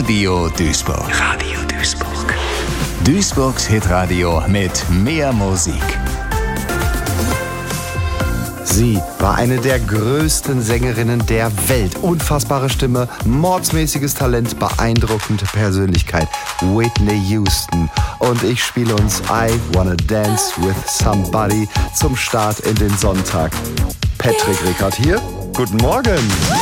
Radio Duisburg. Radio Duisburg. Duisburgs Hitradio mit mehr Musik. Sie war eine der größten Sängerinnen der Welt. Unfassbare Stimme, mordsmäßiges Talent, beeindruckende Persönlichkeit. Whitney Houston. Und ich spiele uns I Wanna Dance with Somebody zum Start in den Sonntag. Patrick Rickard hier. Guten Morgen.